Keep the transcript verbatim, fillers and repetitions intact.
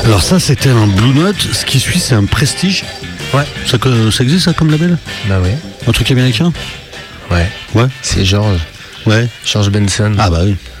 Alors ça, c'était un Blue Note. Ce qui suit, c'est un Prestige. Ouais. Ça, ça existe, ça, comme label? Bah oui. Un truc américain? Ouais. Ouais. C'est George. Ouais. George Benson. Ah bah oui.